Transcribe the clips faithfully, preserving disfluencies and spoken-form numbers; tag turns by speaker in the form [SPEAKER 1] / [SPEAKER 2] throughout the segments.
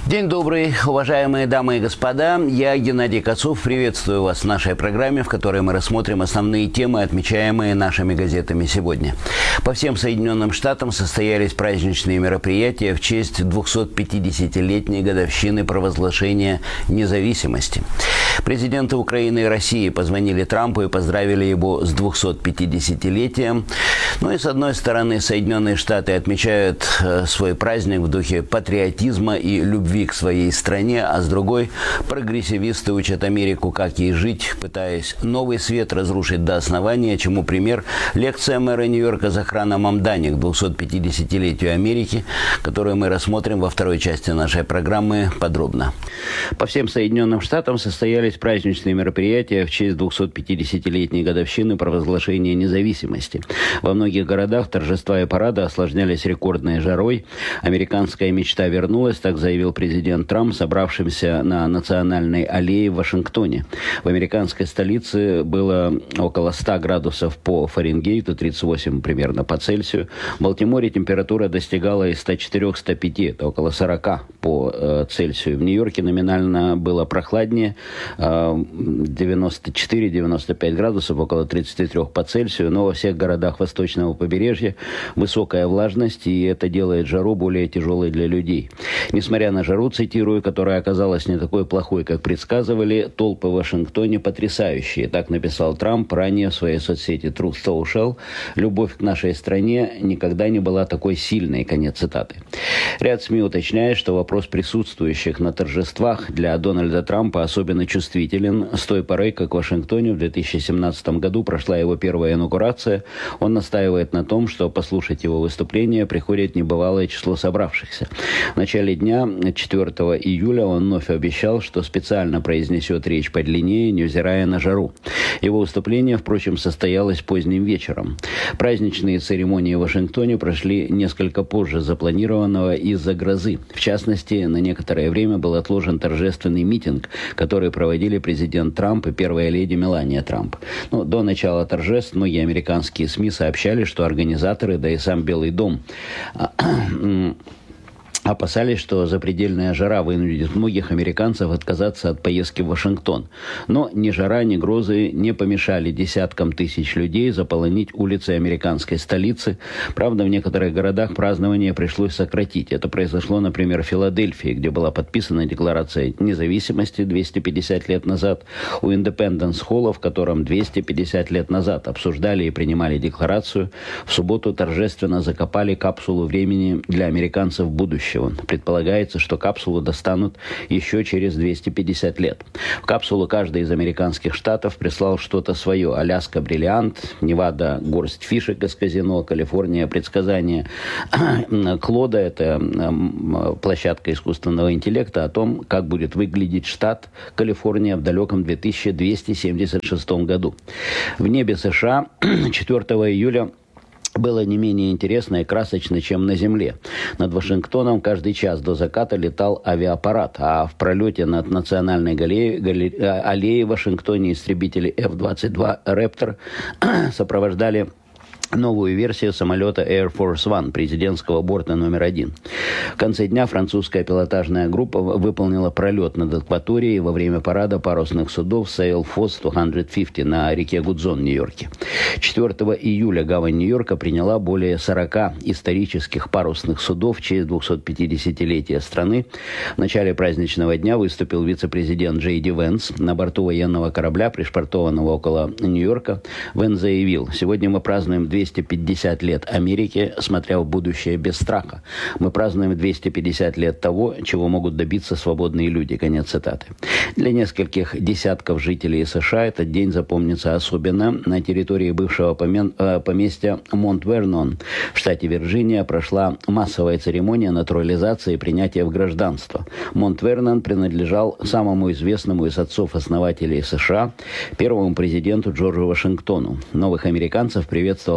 [SPEAKER 1] День добрый, уважаемые дамы и господа. Я, Геннадий Кацув, приветствую вас в нашей программе, в которой мы рассмотрим основные темы, отмечаемые нашими газетами сегодня. По всем Соединенным Штатам состоялись праздничные мероприятия в честь двухсотпятидесятилетней годовщины провозглашения независимости. Президенты Украины и России позвонили Трампу и поздравили его с двухсотпятидесятилетием. Ну и с одной стороны, Соединенные Штаты отмечают свой праздник в духе патриотизма и любви к своей стране, а с другой прогрессивисты учат Америку, как ей жить, пытаясь новый свет разрушить до основания, чему пример лекция мэра Нью-Йорка Захрана Мамдани к двухсотпятидесятилетию Америки, которую мы рассмотрим во второй части нашей программы подробно. По всем Соединенным Штатам состоялись праздничные мероприятия в честь двухсотпятидесятилетней годовщины провозглашения независимости. Во многих городах торжества и парады осложнялись рекордной жарой. Американская мечта вернулась, так заявил президент Трамп, собравшимся на Национальной аллее в Вашингтоне. В американской столице было около ста градусов по Фаренгейту, тридцать восемь примерно по Цельсию. В Балтиморе температура достигала и ста четырёх — ста пяти, это около сорока по э, Цельсию. В Нью-Йорке номинально было прохладнее, э, девяносто четыре — девяносто пять градусов, около тридцати трёх по Цельсию. Но во всех городах восточного побережья высокая влажность, и это делает жару более тяжелой для людей. Несмотря на жару, цитирую, которая оказалась не такой плохой, как предсказывали, толпы в Вашингтоне потрясающие. Так написал Трамп ранее в своей соцсети Truth Social. «Любовь к нашей стране никогда не была такой сильной». Конец цитаты. Ряд СМИ уточняет, что вопрос присутствующих на торжествах для Дональда Трампа особенно чувствителен. С той поры, как в Вашингтоне в две тысячи семнадцатом году прошла его первая инаугурация, он настаивает на том, что послушать его выступление приходит небывалое число собравшихся. В начале дня, четвёртого июля, он вновь обещал, что специально произнесет речь подлиннее, невзирая на жару. Его выступление, впрочем, состоялось поздним вечером. Праздничные церемонии в Вашингтоне прошли несколько позже запланированного из-за грозы. В частности, на некоторое время был отложен торжественный митинг, который проводили президент Трамп и первая леди Мелания Трамп. Но до начала торжеств многие американские СМИ сообщали, что организаторы, да и сам Белый дом, опасались, что запредельная жара вынудит многих американцев отказаться от поездки в Вашингтон. Но ни жара, ни грозы не помешали десяткам тысяч людей заполонить улицы американской столицы. Правда, в некоторых городах празднование пришлось сократить. Это произошло, например, в Филадельфии, где была подписана Декларация независимости двести пятьдесят лет назад. У Индепенденс-холла, в котором двести пятьдесят лет назад обсуждали и принимали декларацию, в субботу торжественно закопали капсулу времени для американцев будущего. Предполагается, что капсулу достанут еще через двести пятьдесят лет. В капсулу каждый из американских штатов прислал что-то свое. Аляска — бриллиант, Невада — горсть фишек из казино, Калифорния — предсказание Клода, это площадка искусственного интеллекта, о том, как будет выглядеть штат Калифорния в далеком две тысячи двести семьдесят шестом году. В небе США четвёртого июля было не менее интересно и красочно, чем на земле. Над Вашингтоном каждый час до заката летал авиапарат, а в пролете над Национальной галереей, галереей, аллеей в Вашингтоне истребители эф двадцать два «Рэптор» сопровождали новую версию самолета Air Force One, президентского борта номер один. В конце дня французская пилотажная группа выполнила пролет над акваторией во время парада парусных судов Sail Force сто пятьдесят на реке Гудзон в Нью-Йорке. четвёртого июля гавань Нью-Йорка приняла более сорока исторических парусных судов в честь двухсотпятидесятилетия страны. В начале праздничного дня выступил вице-президент Джей Ди Венс. На борту военного корабля, пришвартованного около Нью-Йорка, Венс заявил: «Сегодня мы празднуем двести пятьдесят лет Америки, смотря в будущее без страха. Мы празднуем двести пятьдесят лет того, чего могут добиться свободные люди». Конец цитаты. Для нескольких десятков жителей США этот день запомнится особенно. На территории бывшего поместья Монт-Вернон в штате Вирджиния прошла массовая церемония натурализации и принятия в гражданство. Монт-Вернон принадлежал самому известному из отцов-основателей США, первому президенту Джорджу Вашингтону. Новых американцев приветствовала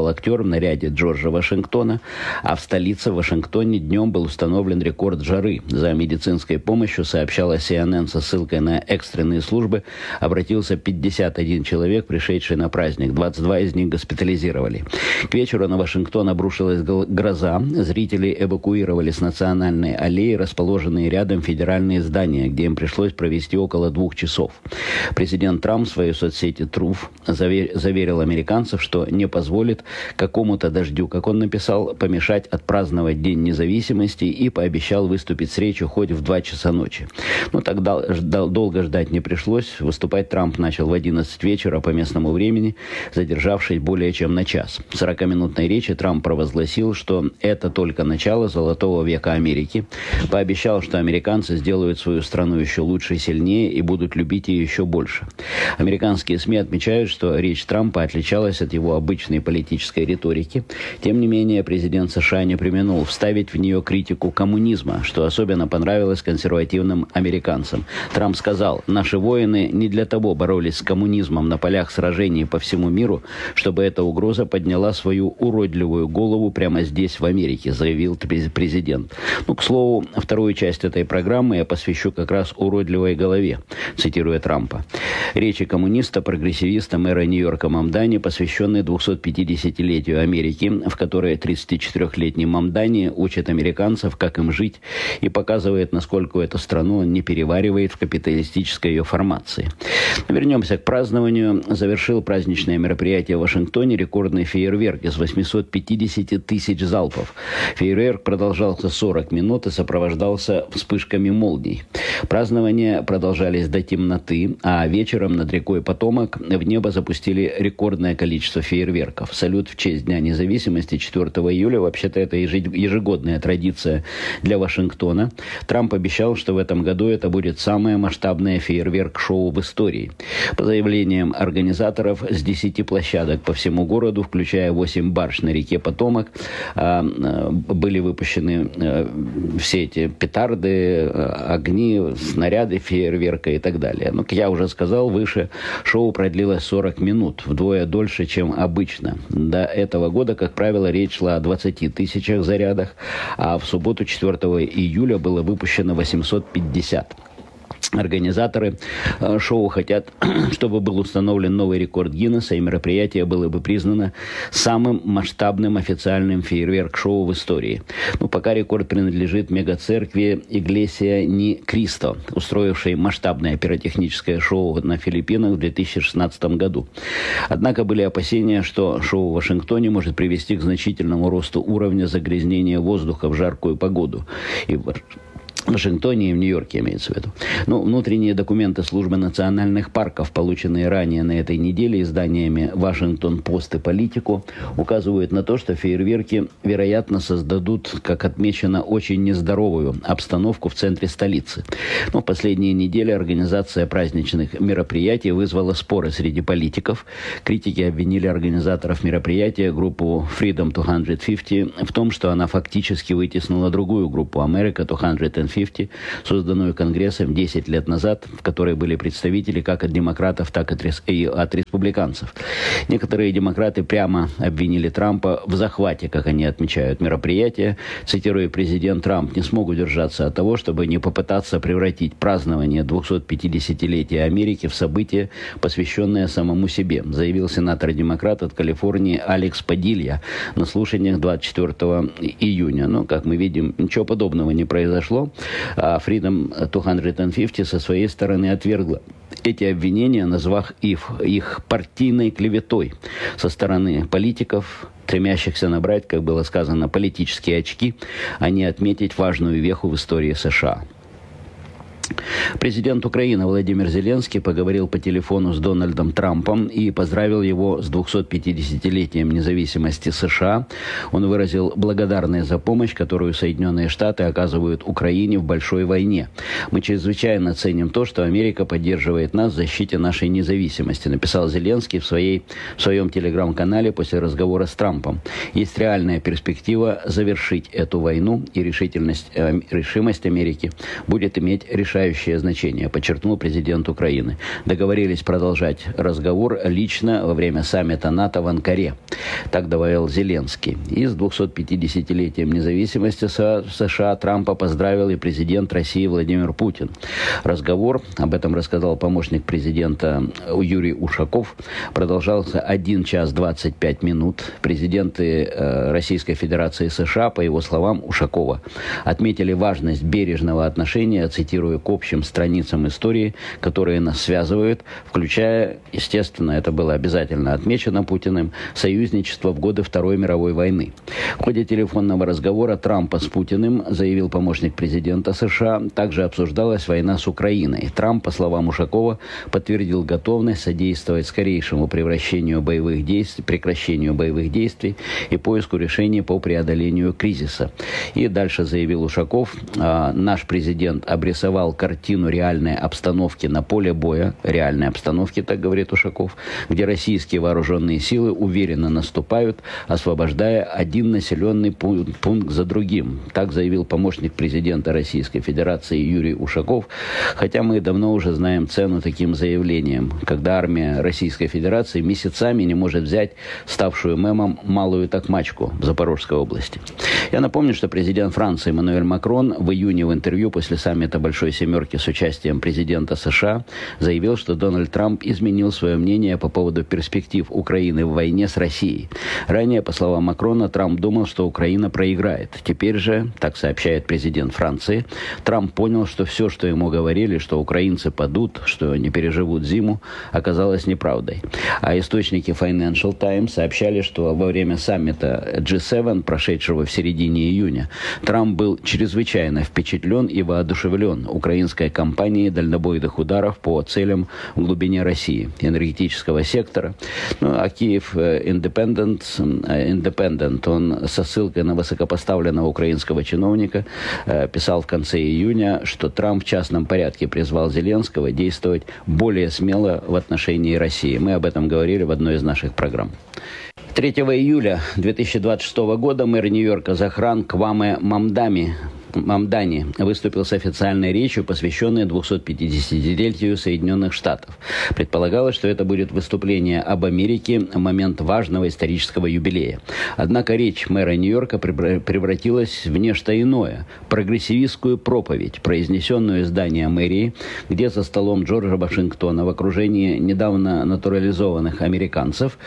[SPEAKER 1] выступал актер в наряде Джорджа Вашингтона, а в столице Вашингтоне днем был установлен рекорд жары. За медицинской помощью, сообщала си эн эн со ссылкой на экстренные службы, обратился пятьдесят один человек, пришедший на праздник. двадцать два из них госпитализировали. К вечеру на Вашингтон обрушилась гроза. Зрители эвакуировали с национальной аллеи расположенные рядом федеральные здания, где им пришлось провести около двух часов. Президент Трамп в своей соцсети Truth заверил американцев, что не позволит какому-то дождю, как он написал, помешать отпраздновать День независимости, и пообещал выступить с речью хоть в два часа ночи. Но тогда долго ждать не пришлось. Выступать Трамп начал в одиннадцать вечера по местному времени, задержавшись более чем на час. В сорокаминутной речи Трамп провозгласил, что это только начало золотого века Америки. Пообещал, что американцы сделают свою страну еще лучше и сильнее и будут любить ее еще больше. Американские СМИ отмечают, что речь Трампа отличалась от его обычной политической риторики. Тем не менее, президент США не преминул вставить в нее критику коммунизма, что особенно понравилось консервативным американцам. Трамп сказал: «Наши воины не для того боролись с коммунизмом на полях сражений по всему миру, чтобы эта угроза подняла свою уродливую голову прямо здесь, в Америке», заявил президент. Ну, к слову, вторую часть этой программы я посвящу как раз уродливой голове, цитируя Трампа. Речи коммуниста, прогрессивиста, мэра Нью-Йорка Мамдани, посвященной двухсотпятидесятилетию Америки, в которой тридцатичетырехлетний Мамдани учит американцев, как им жить, и показывает, насколько эту страну он не переваривает в капиталистической ее формации. Вернемся к празднованию. Завершил праздничное мероприятие в Вашингтоне рекордный фейерверк из восьмисот пятидесяти тысяч залпов. Фейерверк продолжался сорок минут и сопровождался вспышками молний. Празднования продолжались до темноты, а вечером над рекой Потомак в небо запустили рекордное количество фейерверков. Салют в честь Дня независимости четвёртого июля, вообще-то это ежегодная традиция для Вашингтона. Трамп обещал, что в этом году это будет самое масштабное фейерверк-шоу в истории. По заявлениям организаторов, с десяти площадок по всему городу, включая восемь барж на реке Потомак, были выпущены все эти петарды, огни, снаряды фейерверка и так далее. Но, как я уже сказал выше, шоу продлилось сорок минут, вдвое дольше, чем обычно. До этого года, как правило, речь шла о двадцати тысячах зарядах, а в субботу четвёртого июля было выпущено восемьсот пятьдесят. Организаторы э, шоу хотят, чтобы был установлен новый рекорд Гиннесса, и мероприятие было бы признано самым масштабным официальным фейерверк-шоу в истории. Но пока рекорд принадлежит мегацеркви Иглесия Ни Кристо, устроившей масштабное пиротехническое шоу на Филиппинах в две тысячи шестнадцатом году. Однако были опасения, что шоу в Вашингтоне может привести к значительному росту уровня загрязнения воздуха в жаркую погоду. И в Вашингтоне и в Нью-Йорке, имеется в виду. Но внутренние документы службы национальных парков, полученные ранее на этой неделе изданиями «Вашингтон-Пост» и «Политику», указывают на то, что фейерверки, вероятно, создадут, как отмечено, очень нездоровую обстановку в центре столицы. Но в последние недели организация праздничных мероприятий вызвала споры среди политиков. Критики обвинили организаторов мероприятия, группу Freedom двести пятьдесят, в том, что она фактически вытеснила другую группу America двести пятьдесят, созданную Конгрессом десять лет назад, в которой были представители как от демократов, так и от республиканцев. Некоторые демократы прямо обвинили Трампа в захвате, как они отмечают, мероприятия. Цитируя, президент Трамп не смог удержаться от того, чтобы не попытаться превратить празднование двухсотпятидесятилетия Америки в событие, посвященное самому себе, заявил сенатор-демократ от Калифорнии Алекс Падилья на слушаниях двадцать четвёртого июня. Но, как мы видим, ничего подобного не произошло. А Freedom двести пятьдесят со своей стороны отвергла эти обвинения, назвав их, их партийной клеветой со стороны политиков, стремящихся набрать, как было сказано, политические очки, а не отметить важную веху в истории США. Президент Украины Владимир Зеленский поговорил по телефону с Дональдом Трампом и поздравил его с двухсотпятидесятилетием независимости США. Он выразил благодарность за помощь, которую Соединенные Штаты оказывают Украине в большой войне. «Мы чрезвычайно ценим то, что Америка поддерживает нас в защите нашей независимости», написал Зеленский в, своей, в своем телеграм-канале после разговора с Трампом. «Есть реальная перспектива завершить эту войну, и решительность, э, решимость Америки будет иметь решающее решающее значение, подчеркнул президент Украины. Договорились продолжать разговор лично во время саммита НАТО в Анкаре. Так добавил Зеленский. И с двухсотпятидесятилетием независимости США Трампа поздравил и президент России Владимир Путин. Разговор, об этом рассказал помощник президента Юрий Ушаков, продолжался один час двадцать пять минут. Президенты э, Российской Федерации и США, по его словам, Ушакова, отметили важность бережного отношения, цитирую, к общим страницам истории, которые нас связывают, включая, естественно, это было обязательно отмечено Путиным, союзничество в годы Второй мировой войны. В ходе телефонного разговора Трампа с Путиным, заявил помощник президента США, также обсуждалась война с Украиной. Трамп, по словам Ушакова, подтвердил готовность содействовать скорейшему превращению боевых действий, прекращению боевых действий и поиску решений по преодолению кризиса. И дальше заявил Ушаков, наш президент обрисовал картину реальной обстановки на поле боя, реальной обстановки, так говорит Ушаков, где российские вооруженные силы уверенно наступают, освобождая один населенный пункт за другим. Так заявил помощник президента Российской Федерации Юрий Ушаков, хотя мы давно уже знаем цену таким заявлениям, когда армия Российской Федерации месяцами не может взять ставшую мемом Малую Токмачку в Запорожской области. Я напомню, что президент Франции Эммануэль Макрон в июне в интервью после саммита Большой Семерки с участием президента США заявил, что Дональд Трамп изменил свое мнение по поводу перспектив Украины в войне с Россией. Ранее, по словам Макрона, Трамп думал, что Украина проиграет. Теперь же, так сообщает президент Франции, Трамп понял, что все, что ему говорили, что украинцы падут, что не переживут зиму, оказалось неправдой. А источники Financial Times сообщали, что во время саммита джи семь, прошедшего в середине июня, Трамп был чрезвычайно впечатлен и воодушевлен украинской кампанией дальнобойных ударов по целям в глубине России, энергетического сектора. Ну, а Киев Independent, Independent, он со ссылкой на высокопоставленного украинского чиновника писал в конце июня, что Трамп в частном порядке призвал Зеленского действовать более смело в отношении России. Мы об этом говорили в одной из наших программ. третьего июля две тысячи двадцать шестого года мэр Нью-Йорка Захран Кваме Мамдами Мамдани выступил с официальной речью, посвященной двухсотпятидесятилетию Соединенных Штатов. Предполагалось, что это будет выступление об Америке в момент важного исторического юбилея. Однако речь мэра Нью-Йорка превратилась в нечто иное – прогрессивистскую проповедь, произнесенную из здания мэрии, где за столом Джорджа Вашингтона в окружении недавно натурализованных американцев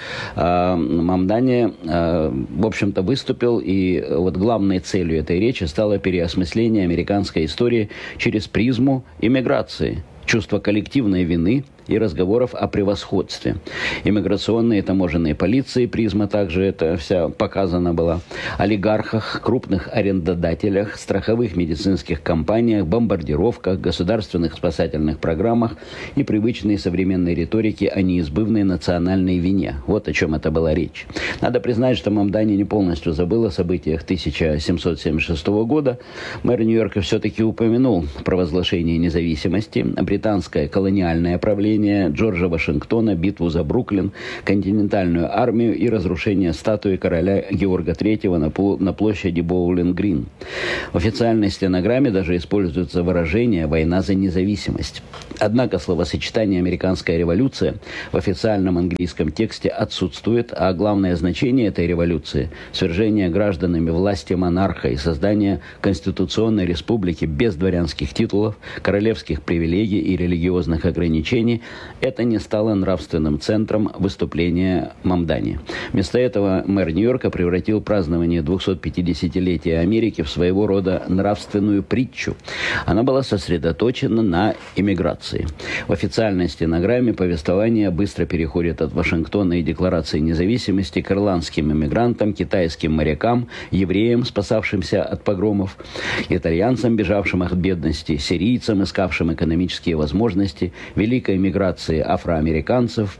[SPEAKER 1] Мамдани, в общем-то, выступил, и вот главной целью этой речи стало переосмысление осмысление американской истории через призму иммиграции, чувство коллективной вины и разговоров о превосходстве. Иммиграционные таможенные полиции, призма также это вся показана была, олигархах, крупных арендодателях, страховых медицинских компаниях, бомбардировках, государственных спасательных программах и привычной современной риторике о неизбывной национальной вине. Вот о чем это была речь. Надо признать, что Мамдани не полностью забыл о событиях тысяча семьсот семьдесят шестого года. Мэр Нью-Йорка все-таки упомянул провозглашение независимости, британское колониальное правление Джорджа Вашингтона, битву за Бруклин, континентальную армию и разрушение статуи короля Георга Третьего на, на площади Боулинг-Грин. В официальной стенограмме даже используется выражение «война за независимость». Однако словосочетание «американская революция» в официальном английском тексте отсутствует, а главное значение этой революции – свержение гражданами власти монарха и создание конституционной республики без дворянских титулов, королевских привилегий и религиозных ограничений – это не стало нравственным центром выступления Мамдани. Вместо этого мэр Нью-Йорка превратил празднование двухсотпятидесятилетия Америки в своего рода нравственную притчу. Она была сосредоточена на иммиграции. В официальной стенограмме повествование быстро переходит от Вашингтона и Декларации независимости к ирландским иммигрантам, китайским морякам, евреям, спасавшимся от погромов, итальянцам, бежавшим от бедности, сирийцам, искавшим экономические возможности, великой миграции эмиграции афроамериканцев,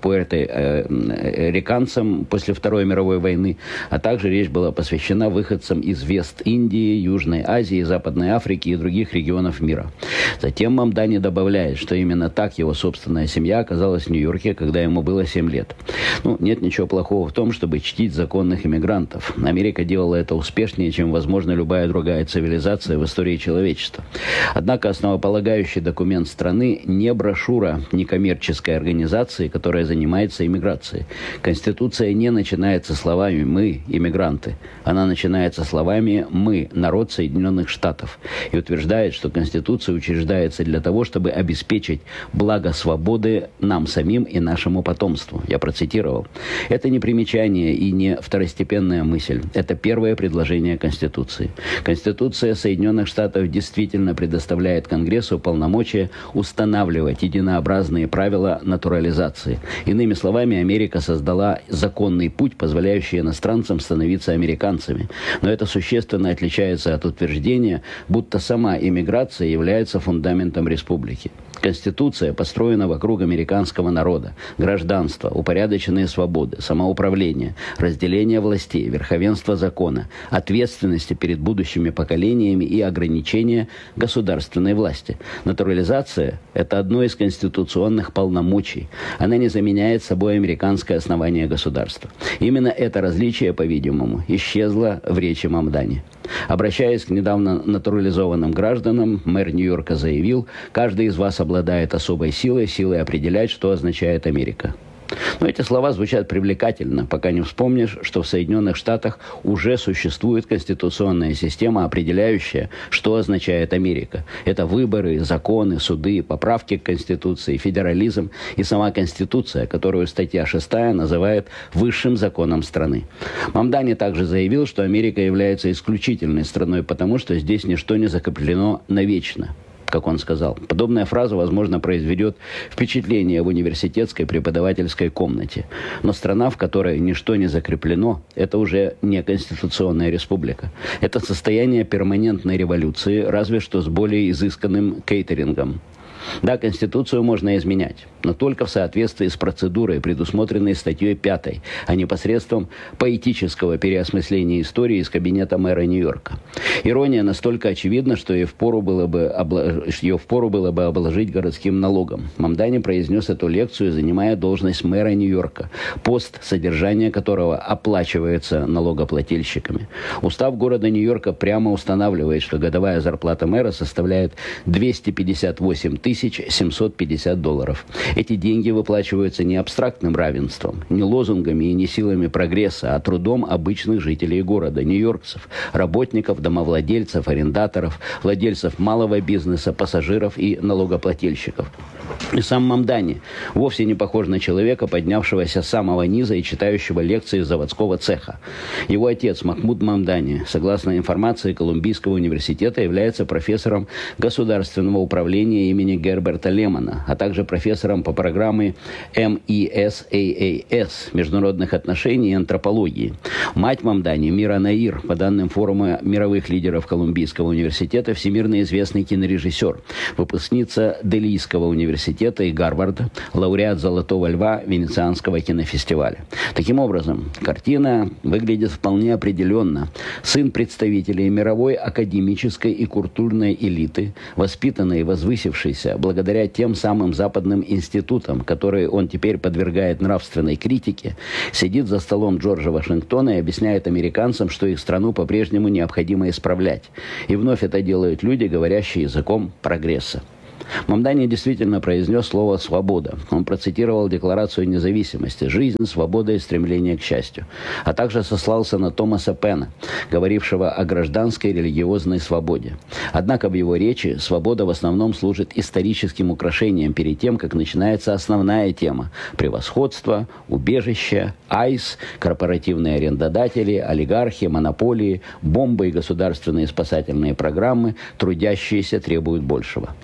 [SPEAKER 1] пуэрториканцам после Второй мировой войны, а также речь была посвящена выходцам из Вест-Индии, Южной Азии, Западной Африки и других регионов мира. Затем Мамдани добавляет, что именно так его собственная семья оказалась в Нью-Йорке, когда ему было семь лет. Ну, нет ничего плохого в том, чтобы чтить законных иммигрантов. Америка делала это успешнее, чем, возможно, любая другая цивилизация в истории человечества. Однако основополагающий документ страны не брошюра некоммерческой организации, которая занимается иммиграцией. Конституция не начинается словами «мы, иммигранты». Она начинается словами «мы, народ Соединенных Штатов». И утверждает, что Конституция учреждается для того, чтобы обеспечить благо свободы нам самим и нашему потомству. Я процитировал. Это не примечание и не второстепенная мысль. Это первое предложение Конституции. Конституция Соединенных Штатов действительно предоставляет Конгрессу полномочия устанавливать единообразные правила натурализации. Иными словами, Америка создала законный путь, позволяющий иностранцам становиться американцами. Но это существенно отличается от утверждения, будто сама иммиграция является фундаментом республики. Конституция построена вокруг американского народа, гражданства, упорядоченные свободы, самоуправление, разделение властей, верховенство закона, ответственности перед будущими поколениями и ограничения государственной власти. Натурализация – это одно из конституционных полномочий. Она не заменяет собой американское основание государства. Именно это различие, по-видимому, исчезло в речи Мамдани. Обращаясь к недавно натурализованным гражданам, мэр Нью-Йорка заявил: «Каждый из вас обладает особой силой, силой определять, что означает Америка». Но эти слова звучат привлекательно, пока не вспомнишь, что в Соединенных Штатах уже существует конституционная система, определяющая, что означает Америка. Это выборы, законы, суды, поправки к Конституции, федерализм и сама Конституция, которую статья шестая называет высшим законом страны. Мамдани также заявил, что Америка является исключительной страной, потому что здесь ничто не закреплено навечно. Как он сказал. Подобная фраза, возможно, произведет впечатление в университетской преподавательской комнате. Но страна, в которой ничто не закреплено, это уже не конституционная республика. Это состояние перманентной революции, разве что с более изысканным кейтерингом. Да, Конституцию можно изменять, но только в соответствии с процедурой, предусмотренной статьей пятой, а не посредством поэтического переосмысления истории из кабинета мэра Нью-Йорка. Ирония настолько очевидна, что ее впору было бы, обла... ее впору было бы обложить городским налогом. Мамдани произнес эту лекцию, занимая должность мэра Нью-Йорка, пост, содержание которого оплачивается налогоплательщиками. Устав города Нью-Йорка прямо устанавливает, что годовая зарплата мэра составляет двести пятьдесят восемь тысяч семьсот пятьдесят долларов. Эти деньги выплачиваются не абстрактным равенством, не лозунгами и не силами прогресса, а трудом обычных жителей города, нью-йоркцев, работников, домовладельцев, арендаторов, владельцев малого бизнеса, пассажиров и налогоплательщиков. И сам Мамдани вовсе не похож на человека, поднявшегося с самого низа и читающего лекции из заводского цеха. Его отец Махмуд Мамдани, согласно информации Колумбийского университета, является профессором государственного управления имени Герберта Лемона, а также профессором по программе эм и эс эй эй эс международных отношений и антропологии. Мать Мамдани, Мира Наир, по данным форума мировых лидеров Колумбийского университета, всемирно известный кинорежиссер, выпускница Делийского университета и Гарварда, лауреат «Золотого льва» Венецианского кинофестиваля. Таким образом, картина выглядит вполне определенно. Сын представителей мировой академической и культурной элиты, воспитанный и возвысившийся благодаря тем самым западным институтам, которые он теперь подвергает нравственной критике, сидит за столом Джорджа Вашингтона и объясняет американцам, что их страну по-прежнему необходимо исправлять. И вновь это делают люди, говорящие языком прогресса. Мамдани действительно произнес слово «свобода». Он процитировал Декларацию независимости «Жизнь, свобода и стремление к счастью», а также сослался на Томаса Пена, говорившего о гражданской религиозной свободе. Однако в его речи свобода в основном служит историческим украшением перед тем, как начинается основная тема – превосходство, убежище, айс, корпоративные арендодатели, олигархи, монополии, бомбы и государственные спасательные программы, трудящиеся требуют большего и так далее.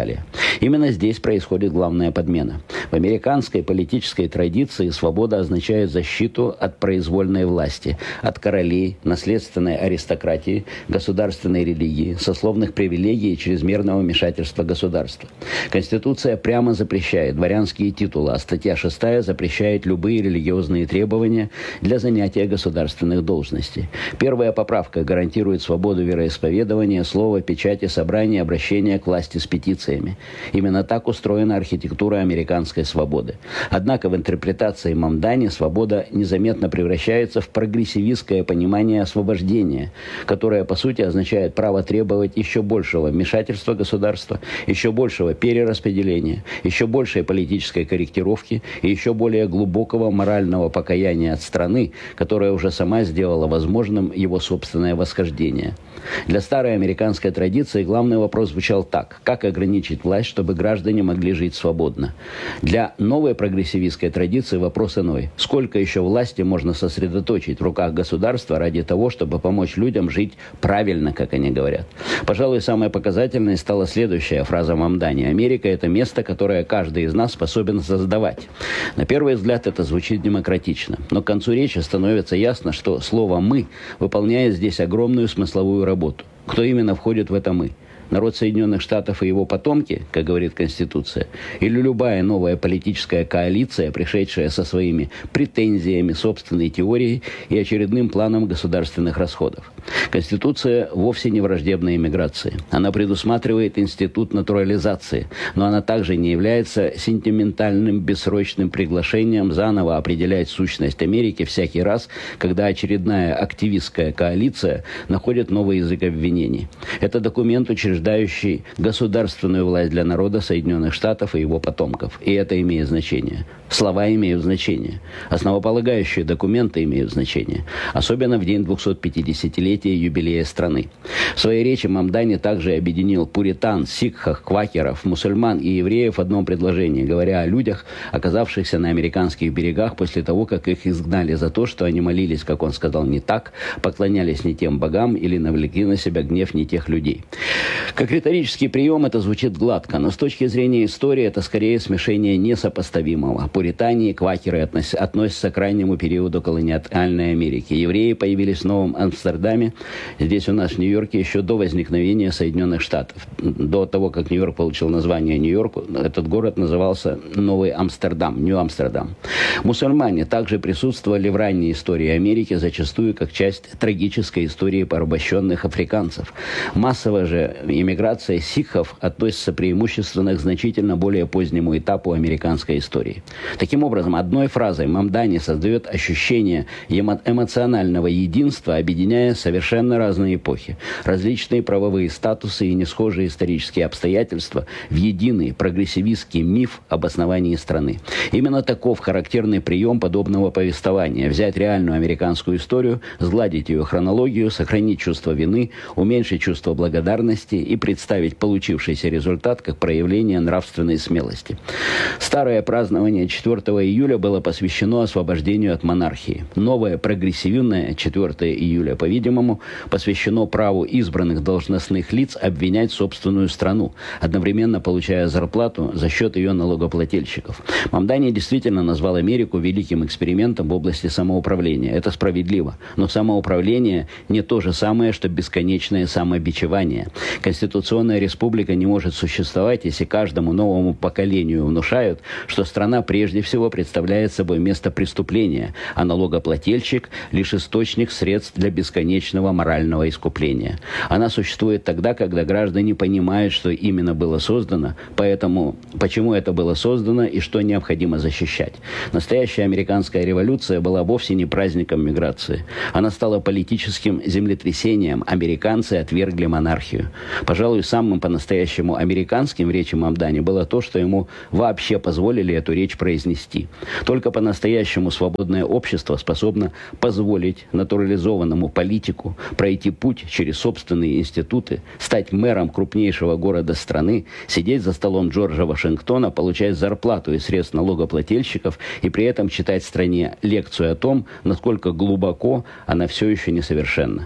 [SPEAKER 1] далее. Именно здесь происходит главная подмена. В американской политической традиции свобода означает защиту от произвольной власти, от королей, наследственной аристократии, государственной религии, сословных привилегий и чрезмерного вмешательства государства. Конституция прямо запрещает дворянские титулы, а статья шестая запрещает любые религиозные требования для занятия государственных должностей. Первая поправка гарантирует свободу вероисповедания, слова, печати, собрания, обращения к власти с петициями. Именно так устроена архитектура американской свободы. Однако в интерпретации Мамдани свобода незаметно превращается в прогрессивистское понимание освобождения, которое, по сути, означает право требовать еще большего вмешательства государства, еще большего перераспределения, еще большей политической корректировки и еще более глубокого морального покаяния от страны, которая уже сама сделала возможным его собственное восхождение. Для старой американской традиции главный вопрос звучал так: как ограничить власть, чтобы граждане могли жить свободно? Для новой прогрессивистской традиции вопрос иной: сколько еще власти можно сосредоточить в руках государства ради того, чтобы помочь людям жить правильно, как они говорят? Пожалуй, самой показательной стала следующая фраза Мамдани: «Америка – это место, которое каждый из нас способен создавать». На первый взгляд это звучит демократично, но к концу речи становится ясно, что слово «мы» выполняет здесь огромную смысловую работу. Кто именно входит в это «мы»? Народ Соединенных Штатов и его потомки, как говорит Конституция, или любая новая политическая коалиция, пришедшая со своими претензиями, собственной теорией и очередным планом государственных расходов. Конституция вовсе не враждебна иммиграции. Она предусматривает институт натурализации, но она также не является сентиментальным бессрочным приглашением заново определять сущность Америки всякий раз, когда очередная активистская коалиция находит новый язык обвинений. Это документ, учреждающий государственную власть для народа Соединенных Штатов и его потомков. И это имеет значение. Слова имеют значение. Основополагающие документы имеют значение. Особенно в день двухсотпятидесятилетия юбилея страны. В своей речи Мамдани также объединил пуритан, сикхов, квакеров, мусульман и евреев в одном предложении, говоря о людях, оказавшихся на американских берегах после того, как их изгнали за то, что они молились, как он сказал, не так, поклонялись не тем богам или навлекли на себя гнев не тех людей. Как риторический прием это звучит гладко, но с точки зрения истории это скорее смешение несопоставимого. Пуритане и квакеры относ- относятся к раннему периоду колониальной Америки. Евреи появились в Новом Амстердаме, здесь у нас в Нью-Йорке, еще до возникновения Соединенных Штатов. До того, как Нью-Йорк получил название Нью-Йорк, этот город назывался Новый Амстердам, Нью-Амстердам. Мусульмане также присутствовали в ранней истории Америки, зачастую как часть трагической истории порабощенных африканцев. Массовая же иммиграция сикхов относится преимущественно к значительно более позднему этапу американской истории. Таким образом, одной фразой Мамдани создает ощущение эмо- эмоционального единства, объединяя совершенно разные эпохи, различные правовые статусы и несхожие исторические обстоятельства в единый прогрессивистский миф об основании страны. Именно таков характерный прием подобного повествования: взять реальную американскую историю, сгладить ее хронологию, сохранить чувство вины, уменьшить чувство благодарности и представить получившийся результат как проявление нравственной смелости. Старое празднование четвёртого июля было посвящено освобождению от монархии. Новое прогрессивное четвёртого июля, по-видимому, посвящено праву избранных должностных лиц обвинять собственную страну, одновременно получая зарплату за счет ее налогоплательщиков. Мамдани действительно назвал Америку великим экспериментом в области самоуправления. Это справедливо. Но самоуправление не то же самое, что бесконечное самобичевание. Конституционная республика не может существовать, если каждому новому поколению внушают, что страна прежде всего представляет собой место преступления, а налогоплательщик – лишь источник средств для бесконечного морального искупления. Она существует тогда, когда граждане понимают, что именно было создано, поэтому почему это было создано и что необходимо защищать. Настоящая американская революция была вовсе не праздником миграции. Она стала политическим землетрясением. Американцы отвергли монархию. Пожалуй, самым по-настоящему американским в речи Мамдани было то, что ему вообще позволили эту речь произнести. Только по-настоящему свободное общество способно позволить натурализованному политику пройти путь через собственные институты, стать мэром крупнейшего города страны, сидеть за столом Джорджа Вашингтона, получать зарплату из средств налогоплательщиков и при этом читать стране лекцию о том, насколько глубоко она все еще несовершенна.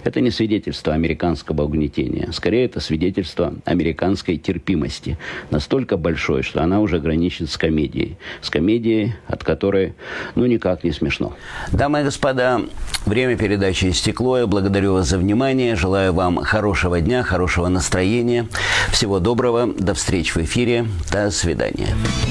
[SPEAKER 1] Это не свидетельство американского угнетения. Скорее, это свидетельство американской терпимости. Настолько большой, что она уже граничит с комедией. С комедией, от которой, ну, никак не смешно. Дамы и господа, время передачи истекло. Я благодарю вас за внимание. Желаю вам хорошего дня, хорошего настроения. Всего доброго. До встречи в эфире. До свидания.